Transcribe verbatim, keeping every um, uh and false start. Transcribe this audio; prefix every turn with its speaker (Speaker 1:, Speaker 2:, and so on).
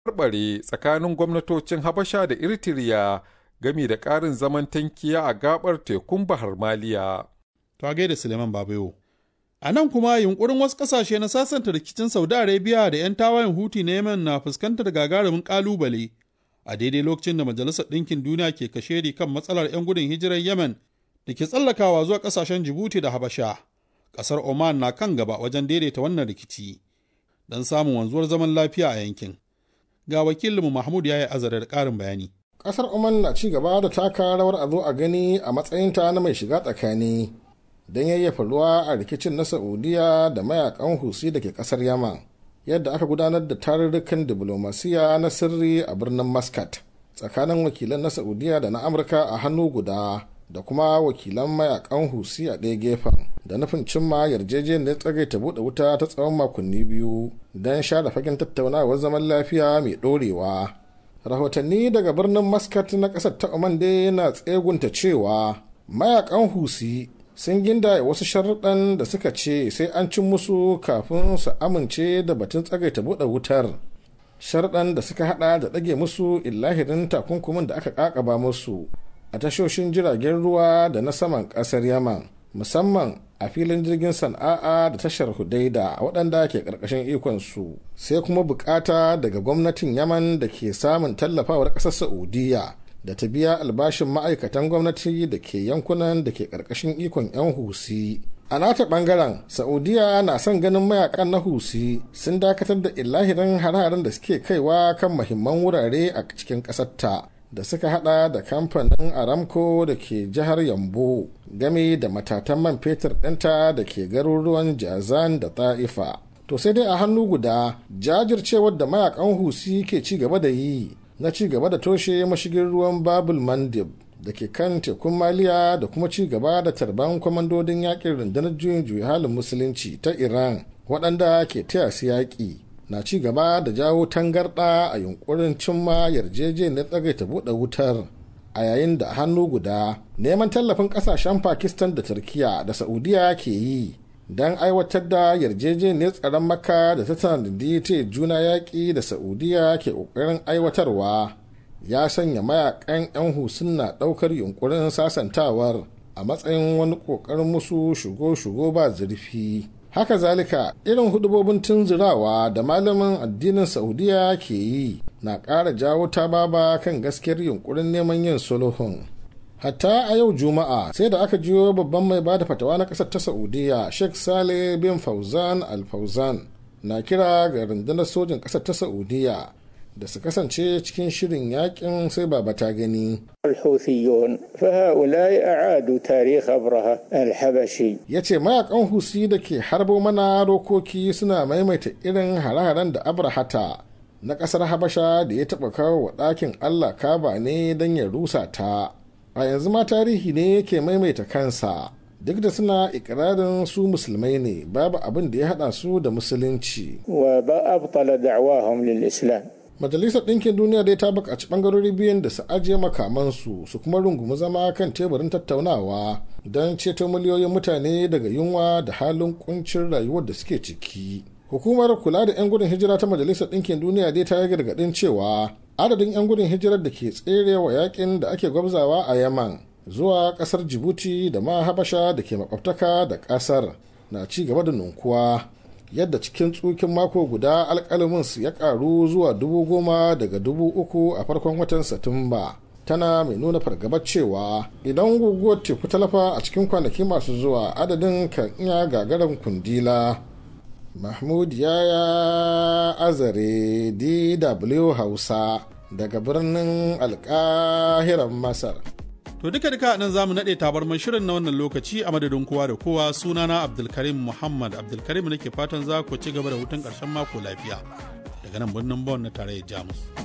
Speaker 1: barbare tsakanin gwamnatocin Habasha da Eritrea gami da ƙarin zaman tankiya a gabar tekun Bahar Maliya.
Speaker 2: To a gaida Suleiman Babayo. A nan kuma yunkurin wasu ƙasashe na sasanta rikicin Saudi Arabia da 'yan tawayen Huti na Yemen na fuskantar gagarumin ƙalubale a daidai lokacin da Majalisar Ɗinkin Duniya ke kashedi kan matsalar 'yan gudun hijirar Yemen da ke tsallakawa zuwa ƙasashen Djibouti da Habasha. Ƙasar Oman na kan gaba wajen daidaita wannan rikici don samun wanzuwar zaman lafiya a yankin. Ga wakilinmu Mahmud ya yi azare da ƙarin bayani.
Speaker 3: Ƙasar Oman na ci gaba da taka rawar a zo a gani a matsayinta na mai shiga tsakani don yayyafa ruwa a rikicin na Saudiya da mayakan Husi da ke ƙasar Yaman, yadda aka gudanar da tarurrukan diplomasiya na sirri a birnin Muscat tsakanin wakilan na Saudiya da na Amurka a hannu guda da kuma wakilan mayakan Husi a ɗaya gefen, da nufin cimma yarjejeniyar tsagaita buɗe wuta ta tsawon makonni biyu don share fagen tattaunawar zaman lafiya mai ɗorewa. Rahotanni daga birnin Muscat na ƙasar ta Oman dai yana tsegunta cewa mayakan Husi sun gindaya wasu sharuɗan da suka ce sai an cin musu kafin su amince da batun tsagaita buɗe wutar. Sharuɗan da suka haɗa da ɗage musu illahirin takunkumin da aka ƙaƙaba musu a tashoshin jiragen ruwa da na saman ƙasar Yaman, musamman a filin jirgin Sana'a da tashar Hudaida waɗanda ke ƙarƙashin ikonsu, sai kuma bukata daga gwamnatin Yaman da ke samun tallafawar ƙasar Saudiya da ta biya albashin ma'aikatan gwamnati da ke yankunan da ke ƙarƙashin ikon 'yan Husi. A nata ɓangaren, Saudiya na son ganin mayakan na Husi sun dakatar da illahirin hare-haren da suke kaiwa kan muhimman wurare a cikin ƙasarta da suka hada da kamfanin Aramco da ke jihar Yambo game da matatan man fetur ɗinta da ke garuruwan Jazan da Ta'ifa. To sai dai a hannu guda jajircewar da mayakan Husi ke ci gaba da yi na ci gaba da toshe mashigin ruwan Babul Mandib da ke kan tekun Maliya da kuma ci gaba da tarban kwamandodin yakin rundunar juyin juya halin musulunci ta Iran waɗanda ke taya su yaƙi na ci gaba da jawo tangarɗa a yunkurin cimma yarjejeniyar tsagaita buɗe wutar, a yayin da hannu guda neman tallafin ƙasashen Pakistan da Turkiya da Saudiya ke yi don aiwatar da yarjejeniyar tsaron Makka da ta tanadi ta juna yaƙi da Saudiya ke ƙoƙarin aiwatarwa ya sanya mayakan 'yan Husin na ɗaukar yunkurin sasantawar a matsayin wani ƙoƙarin musu shigo-shigo ba zurfi. Haka zalika irin hudubobin tunzurawa da malamin addinin Saudiya ke yi na ƙara jawo tababa kan gaskiyar yunkurin neman yin sulhun. Hatta a yau Juma'a sai da aka jiyo babban mai bada fatawa na ƙasar ta Saudiya Sheikh Saleh bin Fauzan Al-Fauzan na kira ga rundunar sojin ƙasar ta Saudiya da su kasance cikin shirin yakin sai baba ta gani.
Speaker 4: الحوثيون فهؤلاء أعادوا تاريخ أبرهة الحبشي.
Speaker 3: yace mayakan Husi da ke harbo mana rokoki suna maimaita irin hare-haren da Abrahata na ƙasar Habasha da ya taɓa kawo wa ɗakin Allah Kaba ne don ya rusa ta. A yanzu ma tarihi ne yake maimaita kansa, duk da suna ikirarin su musulmai ne, babu abin da ya haɗa su da musulunci.
Speaker 4: وأبطل دعواهم للإسلام.
Speaker 3: Majalisar Ɗinkin Duniya dai ta buƙaci ɓangarori biyun da su ajiye makamansu su kuma rungumi zama kan teburin tattaunawa don ceto miliyoyin mutane daga yunwa da halin kuncin rayuwar da suke ciki. Hukumar kula da 'yan gudun hijira ta Majalisar Ɗinkin Duniya dai ta yi gargaɗin cewa adadin 'yan gudun hijirar da ke tserewa yakin da ake gwabzawa a Yaman zuwa ƙasar Djibouti da ma Habasha da ke makwabtaka da ƙasar na ci gaba da nunkuwa, yadda cikin tsukin mako guda alƙalamin su ya ƙaru zuwa dubu goma daga dubu uku a farkon watan Satumba, tana mai nuna fargabar cewa idan guguwar teku talafa a cikin kwanaki masu zuwa adadin kan iya gagarin kundila. Mahmud Yaya Azare, D W Hausa, daga birnin Alƙahiran Masar.
Speaker 2: To duka duka nan zamu nade tabarman shirin na wannan lokaci a madadin kowa da kowa. Sunana Abdulkarim Muhammad Abdulkarim nake fatan za ku ci gaba da hutun ƙarshen mako lafiya daga nan birnin Bonn na tarayyar Jamus.